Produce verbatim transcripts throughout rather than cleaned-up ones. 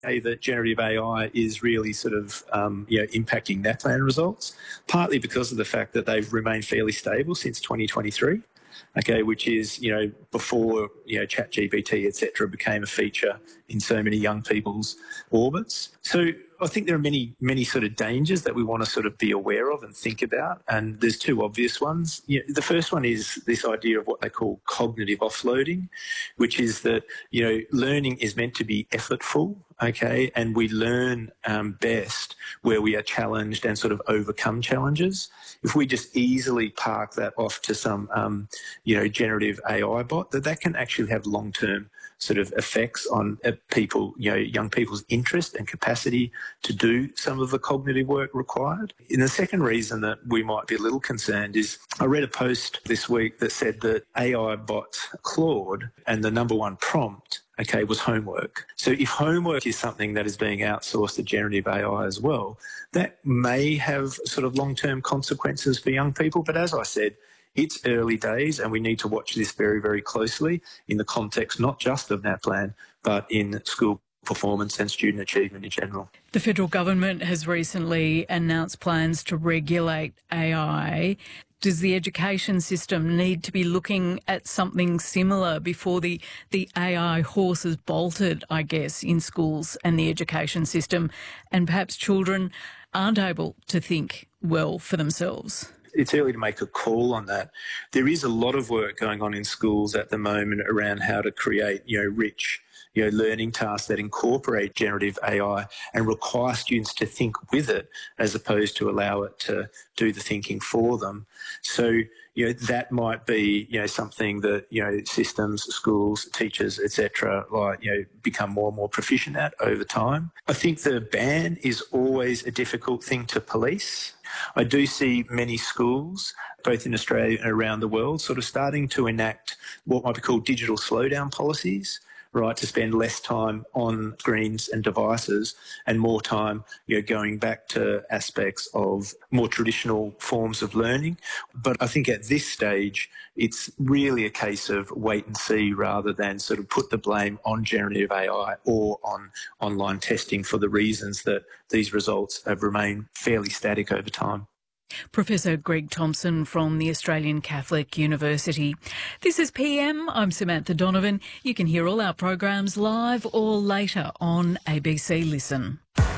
say that generative A I is really sort of um, you know, impacting NAPLAN results, partly because of the fact that they've remained fairly stable since twenty twenty-three, okay, which is, you know, before, you know, ChatGPT, et cetera, became a feature in so many young people's orbits. So I think there are many, many sort of dangers that we want to sort of be aware of and think about. And there's two obvious ones. You know, the first one is this idea of what they call cognitive offloading, which is that, you know, learning is meant to be effortful, okay, and we learn um, best where we are challenged and sort of overcome challenges. If we just easily park that off to some, um, you know, generative A I bot, that that can actually have long-term sort of effects on uh, people, you know, young people's interest and capacity to do some of the cognitive work required. And the second reason that we might be a little concerned is I read a post this week that said that A I bot Claude and the number one prompt, okay, was homework. So if homework is something that is being outsourced to generative A I as well, that may have sort of long-term consequences for young people. But as I said, it's early days and we need to watch this very, very closely in the context not just of NAPLAN, but in school performance and student achievement in general. The federal government has recently announced plans to regulate A I. Does the education system need to be looking at something similar before the, the A I horse is bolted, I guess, in schools and the education system, and perhaps children aren't able to think well for themselves? It's early to make a call on that. There is a lot of work going on in schools at the moment around how to create, you know, rich, you know, learning tasks that incorporate generative A I and require students to think with it as opposed to allow it to do the thinking for them. So, you know, that might be, you know, something that, you know, systems, schools, teachers, et cetera, like, you know, become more and more proficient at over time. I think the ban is always a difficult thing to police. I do see many schools, both in Australia and around the world, sort of starting to enact what might be called digital slowdown policies, right, to spend less time on screens and devices and more time, you know, going back to aspects of more traditional forms of learning. But I think at this stage, it's really a case of wait and see rather than sort of put the blame on generative A I or on online testing for the reasons that these results have remained fairly static over time. Professor Greg Thompson from the Australian Catholic University. This is P M. I'm Samantha Donovan. You can hear all our programs live or later on A B C Listen.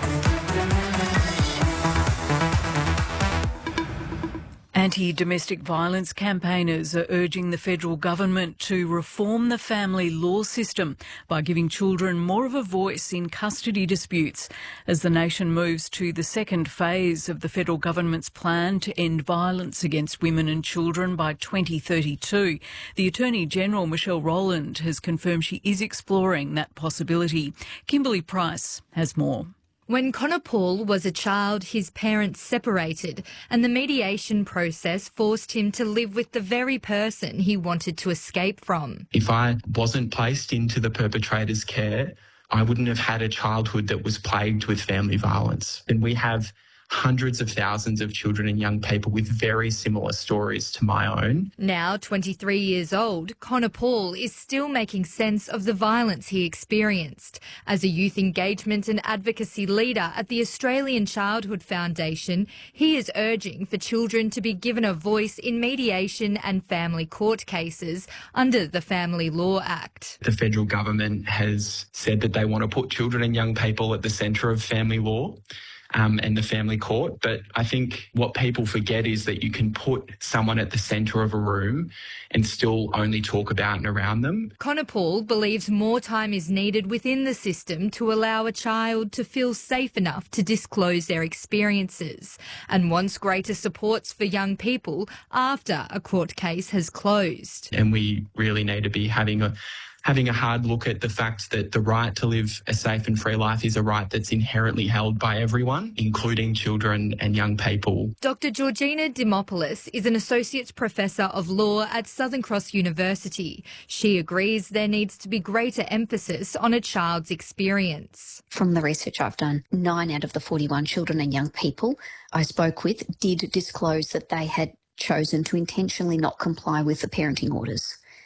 Anti-domestic violence campaigners are urging the federal government to reform the family law system by giving children more of a voice in custody disputes as the nation moves to the second phase of the federal government's plan to end violence against women and children by twenty thirty-two. The Attorney-General, Michelle Rowland, has confirmed she is exploring that possibility. Kimberly Price has more. When Connor Paul was a child, his parents separated and the mediation process forced him to live with the very person he wanted to escape from. If I wasn't placed into the perpetrator's care, I wouldn't have had a childhood that was plagued with family violence. And we have hundreds of thousands of children and young people with very similar stories to my own. Now twenty-three years old, Connor Paul is still making sense of the violence he experienced. As a youth engagement and advocacy leader at the Australian Childhood Foundation, he is urging for children to be given a voice in mediation and family court cases under the Family Law Act. The federal government has said that they want to put children and young people at the centre of family law. Um, and the family court. But I think what people forget is that you can put someone at the centre of a room and still only talk about and around them. Connor Paul believes more time is needed within the system to allow a child to feel safe enough to disclose their experiences and wants greater supports for young people after a court case has closed. And we really need to be having a having a hard look at the fact that the right to live a safe and free life is a right that's inherently held by everyone, including children and young people. Doctor Georgina Dimopoulos is an Associate Professor of Law at Southern Cross University. She agrees there needs to be greater emphasis on a child's experience. From the research I've done, nine out of the forty-one children and young people I spoke with did disclose that they had chosen to intentionally not comply with the parenting orders.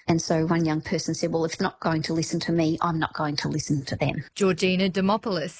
And so one young person said, well, if they're not going to listen to me, I'm not going to listen to them. Georgina Demopoulos